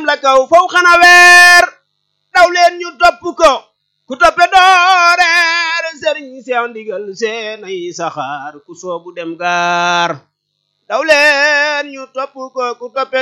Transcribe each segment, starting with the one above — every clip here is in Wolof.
la kaw faw xana weer daw leen ñu topp ko ku toppe dooreer sëriñ Seex Ndigal Seen ay saxaar ku soobu dem gaar daw leen ñu topp ko ku toppe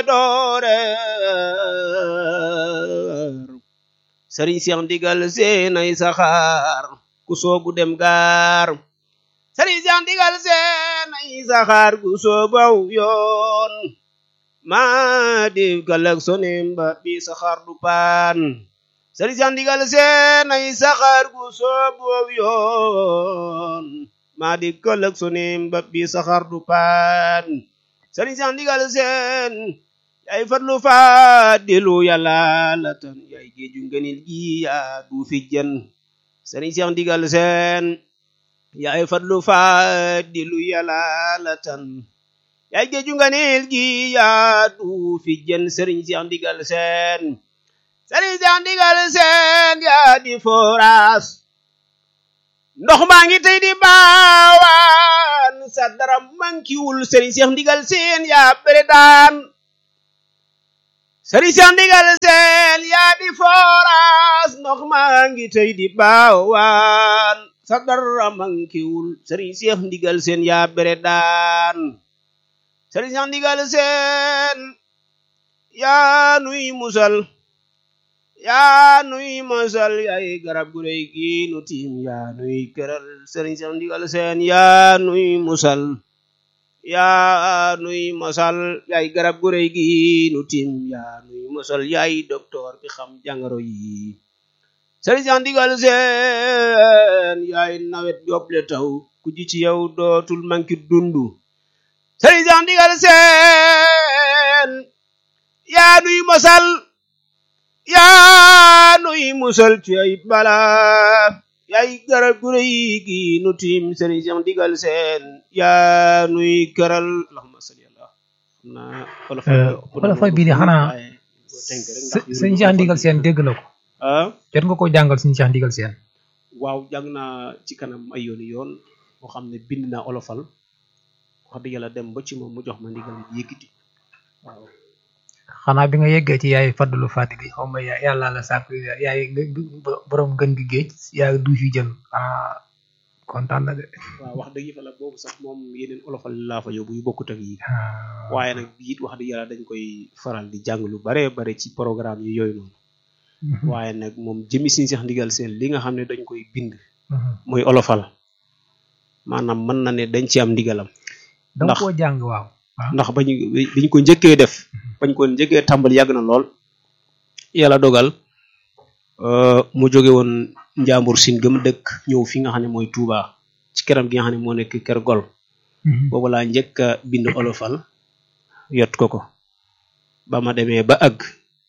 dooreer sëriñ Seex Ndigal Seen ay saxaar ku soobu dem gaar sëriñ Seex Ndigal Seen ay saxaar ku soobaw yoon maa di galak sonim ba bi saxaar du paan sëriñ Seex Ndigal Seen ay saxaar ku soobaw yoon maa di galak sonim ba bi saxaar du paan sëriñ Seex Ndigal Seen yaay farlu faadilu yàlla la tan yaay géeju ngënil gi yaa du fi jën sëriñ Seex Ndigal Seen yaay farlu faadilu yàlla la tan yaay géeju ngënil gi yaa du fi jën sëriñ Seex Ndigal Seen sëriñ Seex Ndigal Seen yaa di foras ndox maa ngi tey di baawaan sa dara mankiwul sëriñ Seex Ndigal Seen yaa bere daan sëriñ Seex Ndigal Seen yaa di foras ndox maa ngi tey di baawaan sa dara mankiwul sëriñ Seex Ndigal Seen yaa bere daan sëriñ Seex Ndigal Seen yaa nuy musal yaay garab gu rëy gi nu tiim yaa nuy këral sëriñ Seex Ndigal Seen yaa nuy musal yaay garab gu rëy gi nu tiim yaa nuy musal yaay docteur bi xam jàngoro yi sëriñ Seex Ndigal Seen yaay nawet yoble taw ku ji ci yow dootul manki dundu sëriñ Seex Ndigal Seen yaa nuy musal ci ay bala yaay garab gu rëy gi nu tiim sëriñ Seex Ndigal Seen yaa nuy këral allahumma salli ala wala fay bi de xanaa sëriñ Seex Ndigal Seen dégg na ko jot nga ko jàngal sëriñ Seex Ndigal Seen waaw jàng naa ci kanam ay yoon moo xam ne bind naa olofal wax dëgg yàlla dem ba ci moom mu jox ma ndigal yëkkati waaw xanaa bi nga yeggee ci yaay fadlu fatibi xaw ma yàlla la sàkk yaay borom gën gi géej yaa du fi jël kontaan na de waaw wax dëgg fa la boobu sax moom yeneen olofal laa fa yóbbu yu bokkut ak yi waaye nag biit wax dëgg yàlla dañ koy faral di jàng lu bare bare ci programme yi yooyu noonu waaye nag moom jëmi sëriñ Seex Ndigal Seen li nga xam ne dañ koy bind mooy olofal maanaam mën na ne dañ ci am ndigalam danga koo jàng waaw ndax biñ ko njëkkee def bañ ko njëkkee tàmbali yàgg na lool yàlla dogal mu jóge woon Njàmbur Siin gëm dëkk ñëw fi nga xam ne mooy Touba ci këram gi nga xam ne moo nekk kër gol boobu laa njëkk a bind olofal yot ko ba ma demee ba àgg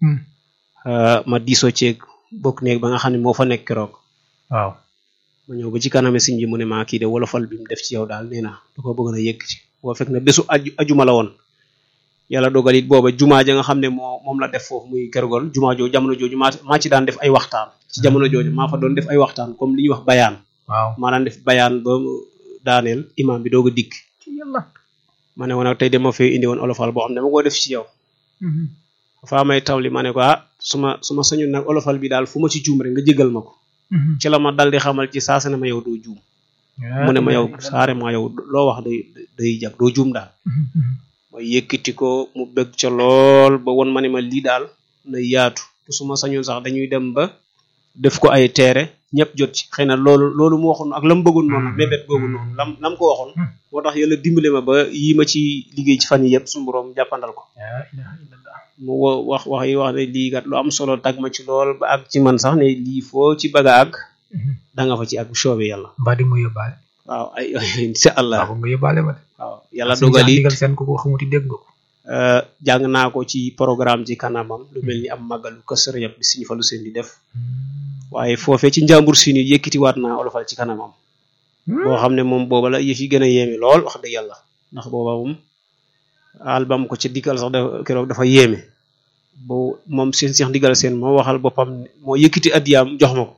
ma diisoo ceeg bokk néeg ba nga xam ne moo fa nekk keroog waaw ma ñëw ba ci kaname sëñ bi mu ne maa kii de wolofal bi mu def ci yow daal nee na du ko bëgg na yëkkati boo fekk na bésu ajuma la woon yàlla dogal it booba jumaa ja nga xam ne moom la def foofu muy kergol jumaa jooju jamono jooju maa ci daan def ay waxtaan ci jamono jooju maa fa doon def ay waxtaan comme li ñuy wax bayaan waaw maa daan def bayaan ba daaneel imaam bi doog a dikk ma ne woon nag tey dama fee indi woon olofal boo xam ne dama koo def ci yow faa may taw li ma ne ko su ma sañu nag olofal bi daal fu ma ci juum rek nga jégal ma ko ci la ma dal di xamal ci saasa ne ma yow doo juum mu ne ma yow carrément yow loo wax day jag doo juum daal ma yëkkati ko mu bëgg ca lool ba won ma ne ma lii daal na yaatu te su ma sañoon sax dañuy dem ba def ko ay teere ñëpp jot ci xëy na loolu mu waxoon ak lam bëggoon noonu bébét googu noonu lam ko waxoon moo tax yàlla dimbale ma ba yi ma ci liggéey ci fan yi yëpp suñu borom jàppandal ko mu wax ne lii kat lu am solo tag ma ci lool ba ak ci man sax ne lii foo ci bëgg a àgg da nga fa ci àgg bu soobee yàlla mbaa di mu yóbbaale waaw ay insha allah nga yóbbaale ma de waaw yàlla dogal yi Ndigal Seen ko xamuti dégg nga ko jàng naa ko ci programme ci kanamam lu mel ni am màggalu Kazu Rajab bi Sëriñ Fallu Seen di def waaye foofee ci Njàmbur Siin yi yëkkatiwaat naa olofal ci kanamam boo xam ne moom booba la yëf yi gën a yéeme lool wax dëgg yàlla ndax booba moom album ko ci dikkal sax keroog dafa yéeme bo moom seen Seex Ndigal Seen moo waxal boppam moo yëkkati addiyaam jox ma ko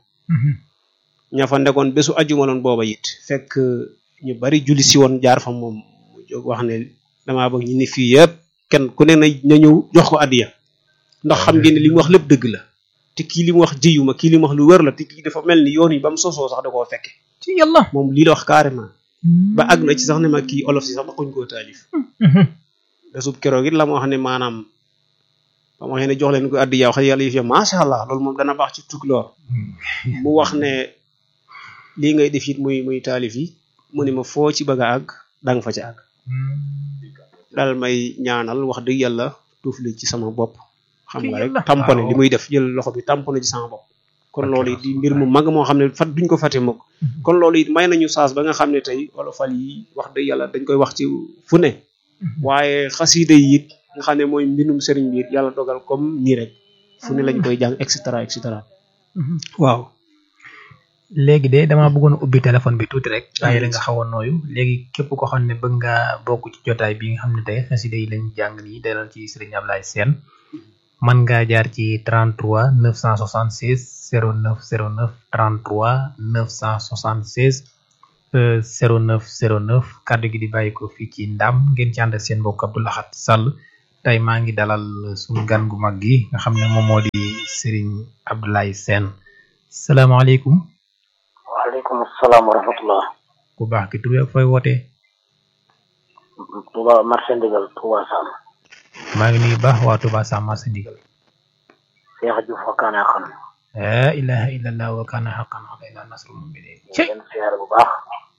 ña fa nekkoon bésu ajuma loon booba it fekk ñu bari julli si woon jaar fa moom mu jóg wax ne damaa bëgg ñu ni fii yëpp kenn ku ne na ñëw jox ko addiya ndax xam ngeen ne li mu wax lépp dëgg la te kii li mu wax jëyuma kii li mu wax lu wër la te kii dafa mel ni yoon yi ba mu sosoo sax da koo fekke ci yàlla moom lii la wax carrément ba àgg na ci sax ne ma kii olof si sax da koñ koo taalif besub keroog it la ma wax ne maanaam ba ma waxee ne jox leen ko addi yaaw xëy yàlla yëf ya macha allah loolu moom dana baax ci tukulóor mu wax ne lii ngay def it muy taalif yi mu ne ma foo ci bëgg a àgg da nga fa ci àgg daal may ñaanal wax dëgg yàlla tuufli ci sama bopp xam nga rek tamponné li muy def jël loxo bi tamponné ci sama bopp kon loolu it di mbir mu mag moo xam ne fat duñ ko fàtte mukk kon loolu it may nañu saas ba nga xam ne tey wala fal yi wax dëgg yàlla dañ koy wax ci fu ne waaye xasiida yi it nga xam ne mooy mbindum sëriñ bi it yàlla dogal comme nii rek fu ne lañ koy jàng et cetera waaw léegi de dama bëggoon ubbi téléphone bi tuuti rek waaye la nga xaw a nooyu léegi képp ko xam ne bëgg nga bokk ci jotaay bi nga xam ne tey xasida yi lañ jàng nii dalal ci Serigne Ablaye Sène mën ngaa jaar ci 33 976 09 09 33 976 09 09 kàddu gi di bàyyi ko fii ci Ndam ngeen ci ànd seen mbokk Abdou Lahad Sall tey maa ngi dalal suñu gan gu mag gi nga xam ne moom moo di Serigne Ablaye Sène salaamaaleykum. waaleykum salaam wa rahmatullah. ku baax ki tur ak fooy wootee. Touba marché ndigal Touba Sam. maa ngi nuyu baax waa Touba Sam marché ndigal. Cheikh Diouf wa kaana xaqan. la ilaha illallah wa kaana xaqan alayna nasrul muminin. ngeen siyaare bu baax.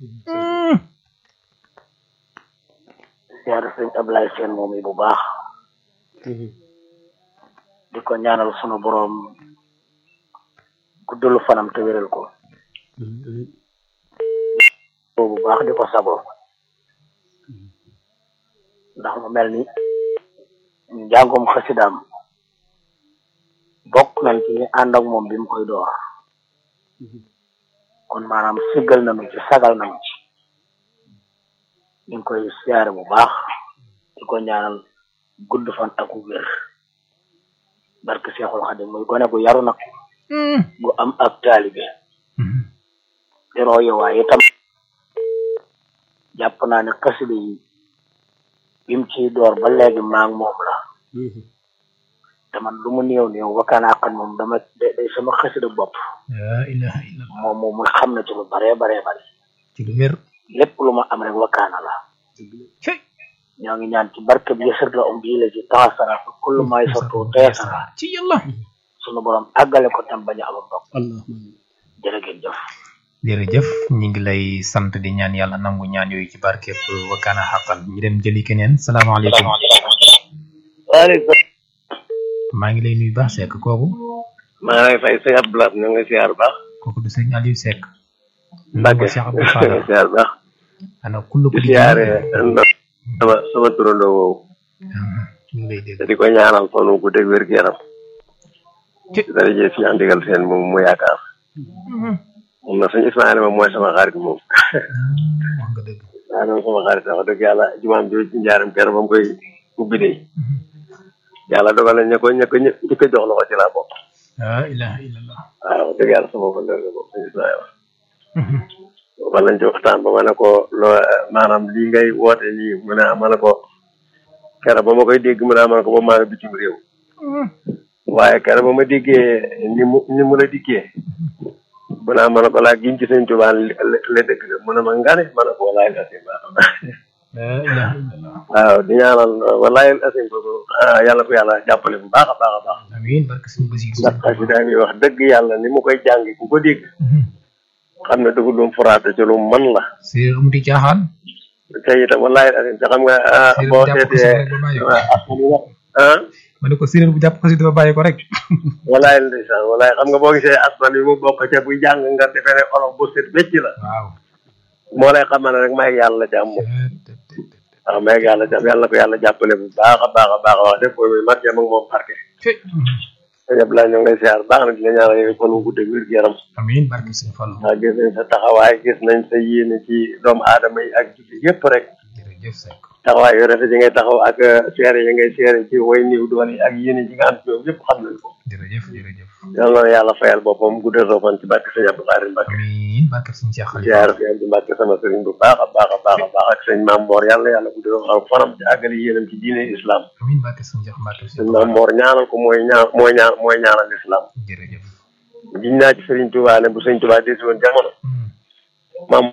siyaare sëñ Ablaye Sène moom yi bu baax. di ko ñaanal sunu borom guddalu fanam te wéral ko. bu baax di ko sago ndax mu mel ni njàngum xasidaam bokk nañ ci ñi ànd ak moom bi mu koy door kon maanaam siggal nañu ci sagal nañu ci ñu ngi koy siyaare bu baax di ko ñaanal gudd fan ak wér barke Seexul Xadim muy gone gu yaru nag gu am ak taalibe di roye waaye itam jàpp naa ne xasida yi bim ciy door ba léegi maa ngi moom la te man lu mu néew néew wakkaanaa kan moom dama day sama xasida bopp la ilaha illallah moom mu xam na ci lu bare ci lu wér lépp lu ma am rek wakkaana la ñoo ngi ñaan ci barke bi yësër la bii la ci taxasara kullu may sortu teesara ci yàlla sunu borom àggale ko tam bañu am mbokk jërëjëf jërëjëf ñi ngi lay sant di ñaan yàlla nangu ñaan yooyu ci barkeep wakkaana xaqan ñu dem jëli keneen salaamaaleykum waaleykum maa ngi lay nuyu baax Seck kooku maa ngi lay fay sëñ Abdoulaye ñu ngi siyaar baax kooku du sëñ Aliou Seck Mbacke Cheikh Abdou Fall siyaar baax ana kullu ko di siyaare sama turandoo woowu ñu ngi lay dégg di ko ñaanal fanu gu dégg wér gu yaram dara jee fi ndigal seen moom mu yaakaar moom na sëñ Ismaïla moom mooy sama xarit moom wax nga dëgg waaw moom sama xarit wax dëgg yàlla jumaam bi ci njaaram keroog ba mu koy ubbi de yàlla dogal na ña ko njëkk a jox loxo ci laa bokk la ilaha illallah waaw dëgg yàlla sama fan la bokk sëñ Ismaïla wala lañ ci waxtaan ba ma ne ko loo maanaam lii ngay woote nii mu ne ma ne ko keroog ba ma koy dégg mu ne ma ne ko ba maa ngi bitim réew waaye keroog ba ma déggee ni mu la dikkee bu naa ma ne ko laa giñ ci sëñ Tuubaa la dëgg la mu ne ma ngane ma ne ko walaay asim waaw di ñaanal walaay asim boobu yàlla ko yàlla jàppale bu baax a baax a baax amiin barke sëñ Basiru ndax xasida mi wax dëgg yàlla ni mu koy jàngi ku ko dégg xam ne dugg lum furaate ci lu man la séeréer amuti caaxaan te itam walaay asim te xam nga boo seetee ma ne ko séeréer bu jàpp ko si dafa bàyyi ko rek walaay ndeysaan walaay xam nga boo gisee askan wi mu bokk ca buy jàng nga defee ne olof bu set wecc la waaw moo lay xamal rek may yàlla ci am moom waaw may yàlla ci am yàlla ko yàlla jàppale bu baax a baax a baax wax def ko muy marché mag moom parke ñëpp laa ñoo ngay siyaar baax na di la ñaanal yow fan wu gudd wér gu yaram amiin barke sëñ Fallu waaw gis nañ sa taxawaay gis nañ sa yéene ci doomu aadama yi ak julli yëpp rek jërëjëf Seck taxawaay yu rafet yi ngay taxaw ak seere yi ngay seere ci way niw doole yi ak yéene ji nga am ci ñoom yëpp xam nañ ko jërëjëf jërëjëf. yàlla na yàlla fayal boppam guddal sa fan ci barke sëñ Abdou Khadre Mbacke. amiin barke sëñ Cheikh Khalifa. ziar sëñ Abdou Mbacke sama sëriñ bu baax a baax a baax a baax ak sëñ Maam Mor yàlla yàlla guddal sa fanam ci àggali yéenam ci diine islam. amiin barke sëñ Cheikh Mbacke. sëñ Maam Mor ñaanal ko mooy ñaanal islam. jërëjëf. giñ naa ci sëriñ Touba ne bu sëñ Touba desi woon jamono. maam.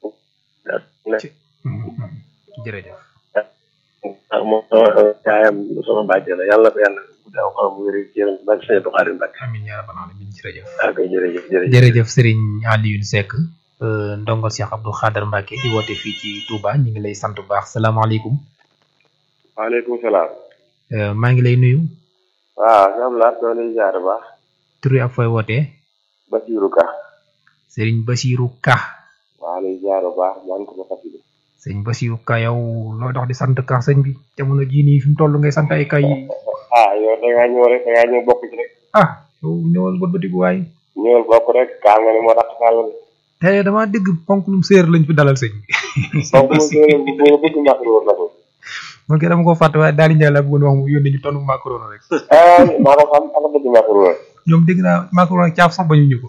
jërëjëf. moom yaayam sama bàjje la yàlla ko yàlla guddal fanam wér ci yéenam ci barke sëñ Abdou Khadre Mbacke. amiin yaa rabbal aalamiin jërëjëf. ok jërëjëf. jërëjëf Serigne Alioune Seck ndongo Cheikh Abdou Khadre Mbacke di woote fii ci Touba ñu ngi lay sant bu baax salaamaaleykum. waaleykum salaam. maa ngi lay nuyu. waaw ñoom laa doon lay ziar bu baax. tur yi ak fooy wootee. Basirou Ka. Serigne Basirou Ka. waaw lay ziar bu baax maa ko fàttali. sëñ Basirou Ka yow loo dox di sant Ka sëñ bi jamono jii nii fi mu toll ngay sant ay kay. yow da ngaa ñëw rek da ngaa ñëw bokk ci rek. yow ñëwal bëtiku waay. ñëwal bokk rek kaal nga ne moo tax kaal la. te damaa dégg ponkulum séer lañ fi dalal sëñ bi. ponkulum séer bu bëgg macaron la ko. man kay dama ko fàtte waaye daal di Ndiaye laa bëggoon wax mu yónnee ñu tonn macaron rek. maa ko xam ak bëgg macaron. ñoom dégg naa macaron ak caaf sax bañu ñu ko.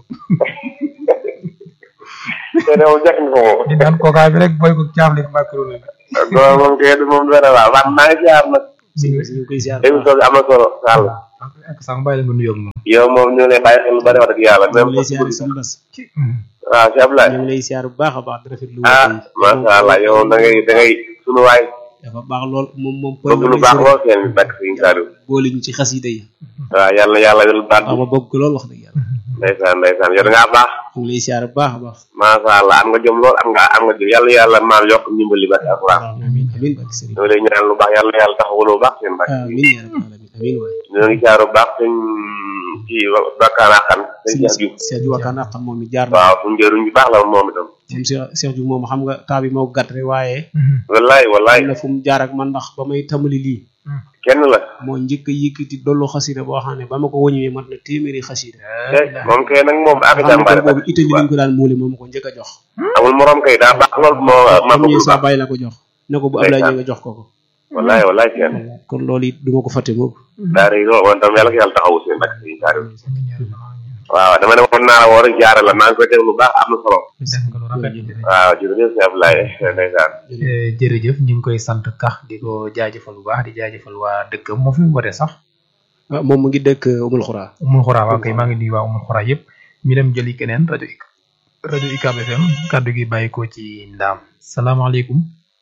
te yow njëkk nga ko moom. di naan kookaa bi rek booy ko caaf lekk macaron la. non moom kay moom dara waaw man maa ngi ziar nag. ñu ngi koy ziar émission bi am na solo Sall. ak sax bàyyi la nga nuyoo ak moom. yow moom ñu ngi lay bàyyi xel lu bari wax dëgg yàlla. ñu ngi lay ziar suñu bas. waaw si Ablaye. ñu ngi lay ziar bu baax a baax di rafetlu. macha allah yow da ngay sunu waay. dafa baax lool moom. bëgg lu baax lool seen bi bakk si Saliou. boole ñu ci xasida yi. waaw yàlla yàlla baat. waaw ma bëgg ko lool wax dëgg yàlla. ndeysaan yow da ngaa baax. ñu ngi lay ziar bu baax a baax. macha allah am nga jom lool am nga jom yàlla maam yokk ndimbali ba ci alquran. amiin amiin barke sëriñ. ñoo lay ñaan lu baax yàlla taxawu lu baax seen bakk. amiin yaa rabbal aalamiin amiin waay. ñoo ngi ziar bu baax sëñ ci Bakana Xan. sëñ Cheikh Diouf Cheikh Diouf Bakana Xan moom it jaar na. waaw suñu njëriñ bu baax la moom itam. moom Cheikh Diouf moom xam nga temps bi moo gàtt rek waaye. wallaay am na fu mu jaar ak man ndax ba may tàmbali lii. kenn la. moo njëkk a yëkkati dollu xasida boo xam ne ba ma ko wëññee mat na téeméeri xasida. moom kay nag moom ak jàmbaare boobu Italie lañ ko daan muule moom ko njëkk a jox. amul morom kay daa baax lool ma bëgg saa bàyyi la ko jox. ne ko bu Ablaye ñëwee nga jox ko ko. wallaay kenn. kon loolu it du ma ko fàtte moom. daa rëy lool woon tam yàlla ko yàlla taxawu seen bakk si Saliou. waaw dama ne woon naa la woo rek jaare la maa ngi koy déglu lu baax am na solo. waaw jërëjëf si Ablaye ndeysaan. jërëjëf ñu ngi koy sant Ka di ko jaajëfal bu baax di jaajëfal waa dëkk moo fi mu wootee sax. moom mu ngi dëkk Umul Xuraa. Umul Xuraa waaw kay maa ngi nuyu waa Umul Xuraa yëpp ñu dem jëli keneen rajo UCAB FM kaddu gi bàyyi ko ci Ndaam. salaamaaleykum.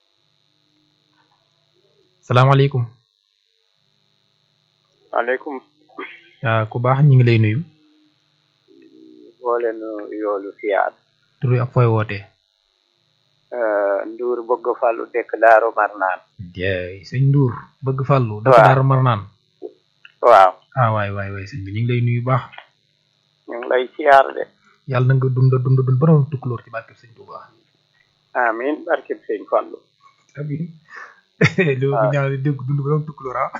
salaamaaleykum. maaleykum. ku baax ñu ngi lay nuyu. boo leen yoolu siyaar. tur ak fooy wootee. Ndour bëgg Fallou dëkk Daaru Marnaan. sëñ Ndour bëgg Fallou. dëkk Daaru Marnaan. waaw. waay sëñ bi ñu ngi lay nuyu baax. ñu ngi lay siyaar de. yàlla na nga dund ba doon tukkulóor ci barkeb sëñ Tuubaa. amiin barkeb sëñ Fallou. amiin. loolu ñaanal dégg dund ba doon tukkulóor ah.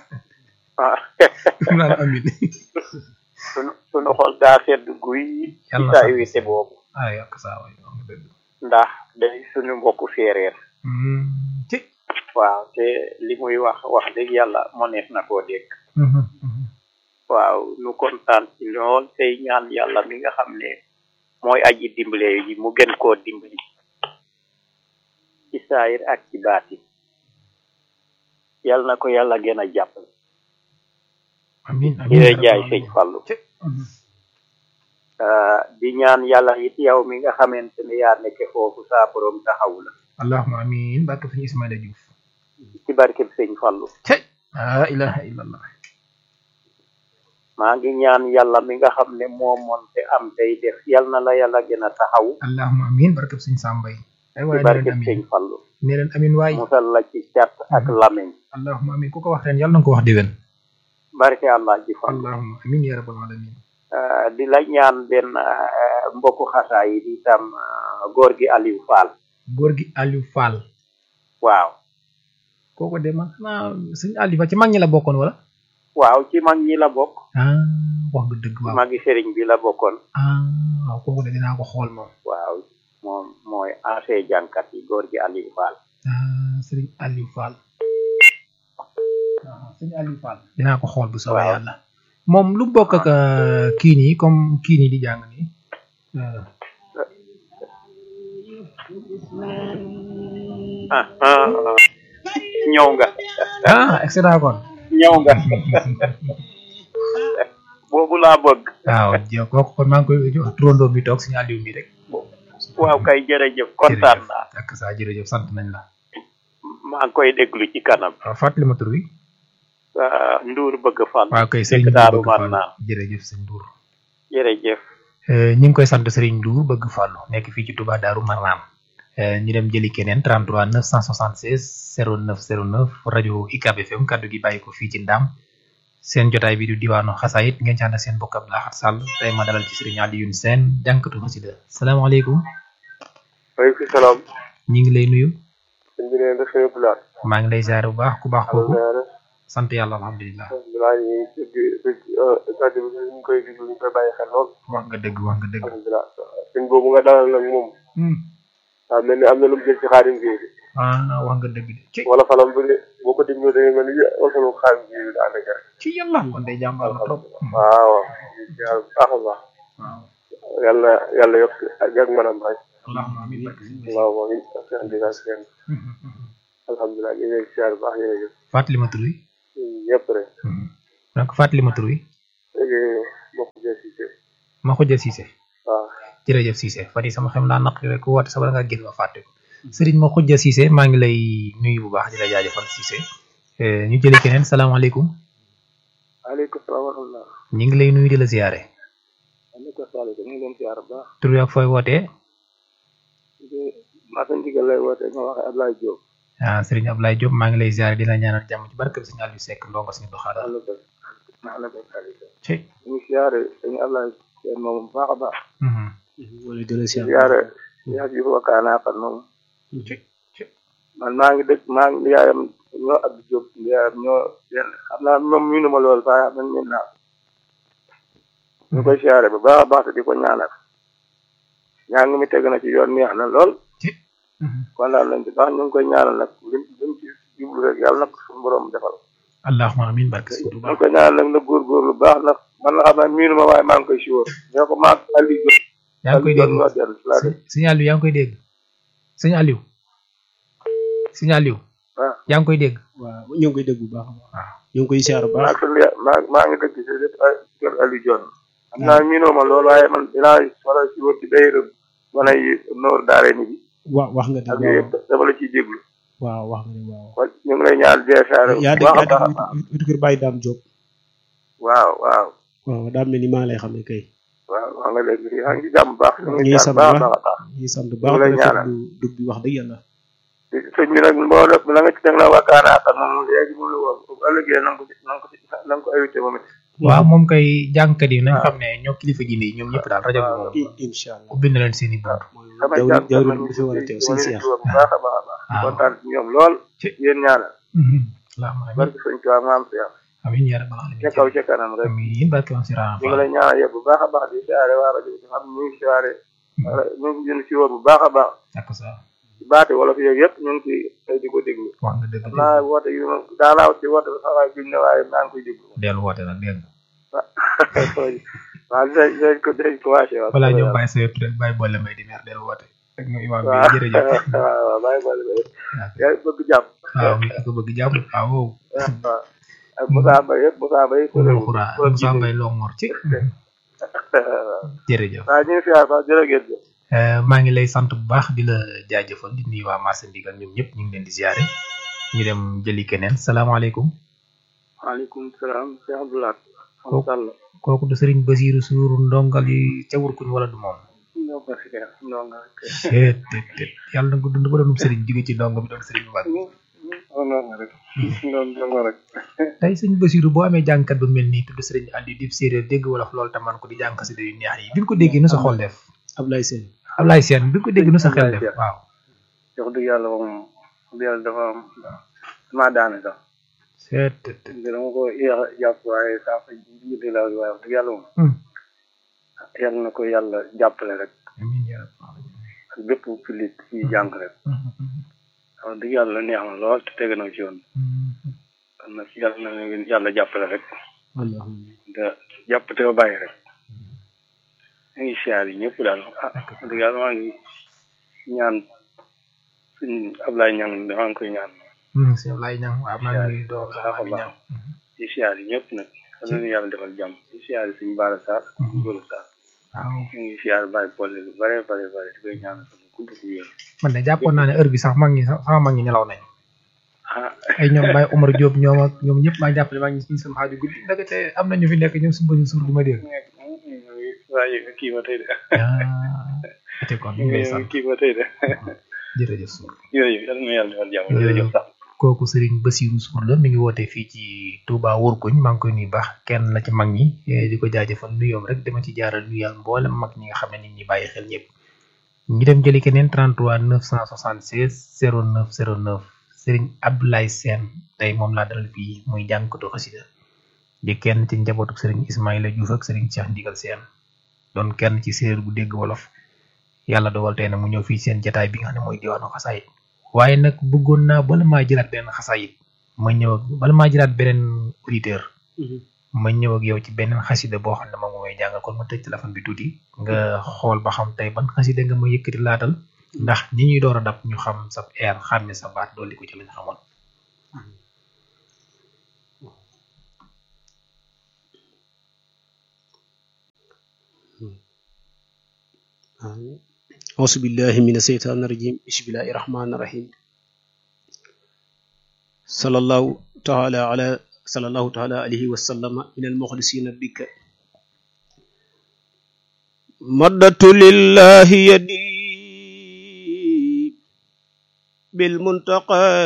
amiin. sunu xol daa sedd guy. yàlla ci saa wite boobu. yàq saa waay ndax day suñu mbokku séeréer. ci. waaw te li muy wax dëgg yàlla mënees na koo dégg. waaw nu kontaan ci lool tey ñaan yàlla mi nga xam ne mooy aji dimbale yi mu gën koo dimbali. ci saayir ak ci baati. yàlla na ko yàlla gën a jàppale. amiin amiin jaay sëñ Fallou. di ñaan yàlla it yow mi nga xamante ne yaa nekk foofu saa borom taxawu la. allahumma amiin barke sëñ Ismaïla Diouf. ci barkeb sëñ Fallou. la ilaha illallah. maa ngi ñaan yàlla mi nga xam ne moo moonte am tey def yal na la yàlla gën a taxawu. allahumma amiin barkeb sëñ Sambay. ci barkeb sëñ Fallou. nee leen amiin waay. musal la ci cat ak lamiñ. allahumma amiin ku ko wax ren yàlla na ko wax déwén. barke Allah ji Fallou. allahumma amiin ya rabbal alamin. di la ñaan benn mbokku xasaa yi di tam góor gi Aliou Fall. góor gi Aliou Fall. waaw. kooku de man sëñ Aliou Fall ci mag ñi la bokkoon wala. waaw ci mag ñi la bokk. wax nga dëgg waaw. magi sëriñ bi la bokkoon. waaw kooku de dinaa ko xool moom. waaw moom mooy ancien jànkat yi góor gi Aliou Fall. sëriñ Aliou Fall. sëñ Aliou Fall. dinaa ko xool bu soobee yàlla. moom lu bokk ak kii nii comme kii nii di jàng nii ñëw nga excellent kon ñëw nga boobu laa bëgg waaw kooku kon maa ngi koy jox turandoo bi toog suñu Aliou mi rek waaw kay jërëjëf kontaan naa ak sa jërëjëf sant nañ la maa ngi koy déglu ci kanam waaw fàttali ma tur wi Ndour bëgg fan waaw kay Serigne Ndour bëgg Fallou jërëjëf sëñ Ndour jërëjëf ñu ngi koy sant Serigne Ndour bëgg Fallou nekk fii ci Touba Darou Marnaan ñu dem jëli keneen 33 976 09 09 rajo UCAB FM kaddu gi bàyyi ko fii ci Ndam seen jotaay bi du diwaanu xasaayit ngeen ci ànd seen bokk Abdou Lahad Sall tey ma dalal ci Serigne Alioune Sène jànkatu xasida salaamaaleykum. waaleykum salaam. ñu ngi lay nuyu. sëñ bi nee na maa ngi lay ziar bu baax ku baax kooku. sant yàlla alhamdulilah. alhamdulilah ñu koy déglu ñu koy bàyyi xel lool. wax nga dëgg wax nga dëgg. alhamdulilah sëñ boobu nga dalal nag moom. waaw mel ni am na lu mu jël ci xaarim bi. wax nga dëgg de. wala falam bu ne boo ko dégloo da ngay mel ni wala falam xaarim bi daanaka rek. ci yàlla kon day jàmbaar la trop. waaw yàlla baax a baax. yàlla yokk ak manam rek. allahumma amiin waaw amiin alhamdulilah ñu ngi lay ziar bu baax jërëjëf. fàttali ma tur wi. ñëpp rek. donc fàttali ma tur wi. léegi Makhoudia Cissé. Makhoudia Cissé. waaw. jërëjëf Cissé fan yii sama xam naa naq rek ku woote sa bala ngaa génn ma fàtte ko Serigne Makhoudia Cissé maa ngi lay nuyu bu baax di la jaajëfal Cissé ñu jëli keneen salaamaaleykum. waaleykum salaam wa rahmatulah. ñu ngi lay nuyu di la ziare. waaleykum salaam ñu ngi leen ziar bu baax. tur wi ak fooy wootee. Massa Ndigal lay wootee nga waxee Ablaye Diop. Serigne Ablaye Diop maa ngi lay ziare di la ñaanal jàmm ci barke bi Serigne Aliou Seck ndongo suñu doxaada. ci ñu ziare Serigne Ablaye Sène moom bu baax a baax. wala di la ziare yaa ji wakkaanaa fan moom. ci man maa ngi dëkk maa ngi yaayam ñoo Abdou Diop yaayam ñoo yenn xam naa moom miinu ma lool waaye man miin naa ñu koy ziare bu baax a baax te di ko ñaanal ñaa ngi mi teg na ci yoon neex na lool. kon daal lañ ci baax ñu ngi koy ñaanal nag lim ci jublu rek yàlla nag suñu borom defal. allahumma amiin barke si ñu ngi koy ñaanal nag na góorgóorlu baax ndax man la xam ne miinu ma waaye maa ngi koy siwóor ñoo ko maag Aliou Diop. yaa ngi koy dégg sëñ Aliou yaa ngi koy dégg sëñ Aliou. sëñ Aliou. waaw yaa ngi koy dégg. waaw ñu ngi koy dégg bu baax a baax. ñu ngi koy siyaar bu baax. maa ngi dëkk ci kër Aliou Diop. xam naa miinoo ma loolu waaye man dinaa faral si wër ci dayra wana yi noor daare ni bi. wax nga dëgg ak yooyu yëpp dama la ciy déglu. waaw wax nga dëgg waaw. kon ñu ngi lay ñaan jeexaare. yaa dëgg kër Baye Dame Diop. waaw. waaw daa mel ni maa lay xam ne kay. waaw wax nga dëgg yaa ngi ci jàmm baax. ñu ngi sant baax ñu ngi sant baax dugg bi wax dëgg yàlla. sëñ bi nag boo def la nga ci teg la wakkaanaa xam moom léegi mu la wax bu ëllëgee na nga ko invité moom it. waaw moom kay jàngkat yi nañ xam ne ñoo kilifa diine yi ñoom ñëpp daal rajo bi moom incha allah ubbi na leen seen i bunt. jawriñ bi fi war a teew sëñ Cheikh bu baax a baax a baax kontaan ci ñoom lool yéen ñaanal barke sëñ Tuubaa maam si yàlla amiin yaa rabbal aalamiin ca kaw ca kanam rek amiin barke woon si raam ñu ngi lay ñaanal yëpp bu baax a baax di siyaare waa rajo bi xam ñu ngi siyaare ñu ngi jënd si woon bu baax a baax ak sa baate wolof yooyu yëpp ñu ngi ci tey di ko déglu wax nga dëgg naa woote yu daanaa ci woote bi sax waaye biñ ne waaye maa ngi koy déglu dellu woote nag dégg nga waaw dinañ ko waase waaw balaa ñëw bàyyi sa yëpp rek bàyyi boole may di mer dellu woote rek nga imaam bi jërëjëf waaw bàyyi boole may yaa bëgg jàmm waaw mi ak bëgg jàmm waaw ak Moussa Mbaye yëpp Moussa Mbaye Moussa Mbaye loo ngor ci jërëjëf waaw ñu ngi siyaar baax jërëjëf maa ngi lay sant bu baax di la jaajëfal di nuyu waa Massa Ndigal ñoom ñëpp ñu ngi leen di ziare ñu dem jëli keneen salaamaaleykum. waaleykum salaam Cheikh Abdoulaye. kooku du Serigne Basirou Sour ndongal yi ca wurkuñ wala du moom. ndongal. yàlla na ko dund ba doonum Serigne jóge ci ndongo bi doon Serigne bu mag. ndongal rek. tey sëñ Basirou boo amee jàngkat bu mel nii tudd Serigne Aliou di séeréer dégg wolof loolu tamaan ko di jàng xasida yu neex yi bi nga ko déggee nu sa xol def. Ablaye Sène bi nga ko dégg nu sa xel def waaw. wax dëgg yàlla moom dafa am maa daane sax. dama ko yéex a jàpp waaye saa fa jiite la waaye wax dëgg yàlla moom. yàlla na ko yàlla jàppale rek. amiin yaa rabbal ak bépp pilit ci jàng rek. wax dëgg yàlla neex na lool te tege na ci yoon. kon nag yàlla na leen yàlla jàppale rek. da jàpp te ba bàyyi rek ñu ngi siyaar yi ñëpp daal dëgg yàlla maa ngi ñaan suñ Ablaye Ñang maa ngi koy ñaan si Ablaye Ñang waaw maa ngi door baax a baax di siyaar yi ñëpp nag xam nañu yàlla defal jàmm di siyaar yi suñ Baara Sarr Góor Sarr waaw ñu ngi siyaar bàyyi boole lu bare bare bare di koy ñaan sama gudd ku wér man de jàppoon naa ne heure bi sax mag ñi sama mag ñi nelaw nañ ay ñoom Baye Omar Diop ñoom ak ñoom ñëpp maa jàpp ne maa ngi sama xaaju guddi ndekete am na ñu fi nekk ñoom suba ñu suur du ma dégg waaye kii ma tey de ate kon ñu ngi sant kii ma tey de jërëjëf suur jërëjëf yal na yàlla defal jàmm jërëjëf sax kooku Serigne Bassirou Sour la mi ngi woote fii ci Touba Wurkuñ maa ngi koy nuyu baax kenn la ci mag ñi di ko jaajëfal nuyoom rek dama ci jaaral nuyal mboolem mag ñi nga xam ne nit ñi bàyyi xel ñëpp ñi dem jëli keneen 33 976 09 09 Serigne Abdoulaye Sène tey moom laa dalal fii muy jàngkatu xasida di kenn ci njabootu Serigne Ismaïla Diouf ak Serigne Cheikh Ndigal Sène doon kenn ci séeréer bu dégg wolof yàlla dogal tey nag mu ñëw fii seen jataay bi nga xam ne mooy diwaanu xasaayit waaye nag bëggoon naa bala maa jëlaat beneen xasaayit ma ñëw ak bala maa jëlaat beneen auditeur ma ñëw ak yow ci beneen xasida boo xam ne moom mooy jàngal kon ma tëj téléphone bi tuuti nga xool ba xam tey ban xasida nga ma yëkkati laatal ndax ñi ñuy door a dab ñu xam sa air xàmme sa baat dolli ko ci lañ xamoon auzu billahi mina seytaani rajim bismillahi rahmaani rahim sallallahu taala alayhi wa sallama min al muxlisina bika maddatu lillahi yadi bil muntaqa